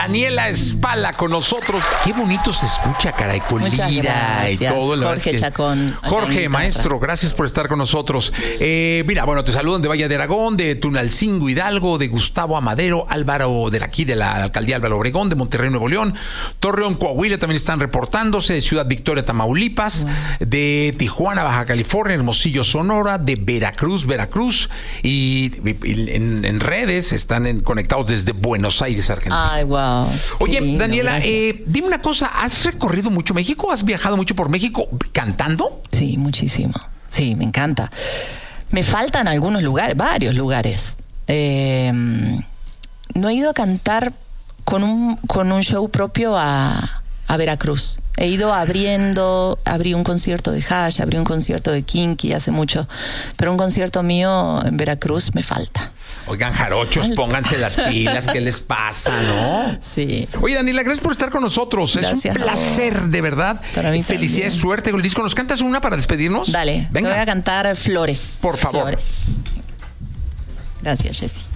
Daniela Espala con nosotros. Qué bonito se escucha, caray, con Muchas lira y gracias, todo. Jorge Chacón. Jorge, maestro, gracias por estar con nosotros. Mira, bueno, te saludan de Valle de Aragón, de Tunalcingo, Hidalgo, de Gustavo Amadero, Álvaro, de aquí de la alcaldía Álvaro Obregón, de Monterrey, Nuevo León, Torreón, Coahuila, también están reportándose, de Ciudad Victoria, Tamaulipas, de Tijuana, Baja California, Hermosillo, Sonora, de Veracruz, y en redes están conectados desde Buenos Aires, Argentina. Ay, wow. Oye, lindo, Daniela, dime una cosa, ¿has recorrido mucho México? ¿Has viajado mucho por México cantando? Sí, muchísimo. Sí, me encanta. Me faltan algunos lugares, varios lugares. No he ido a cantar con un show propio a Veracruz. He ido abrí un concierto de Hash, abrí un concierto de Kinky hace mucho, pero un concierto mío en Veracruz me falta. Oigan, jarochos, pónganse las pilas, ¿qué les pasa, no? Sí. Oye, Daniela, gracias por estar con nosotros. Gracias, es un placer, de verdad. Para mí felicidades, suerte con el disco. ¿Nos cantas una para despedirnos? Dale, venga. Te voy a cantar Flores. Por favor. Flores. Gracias, Jessy.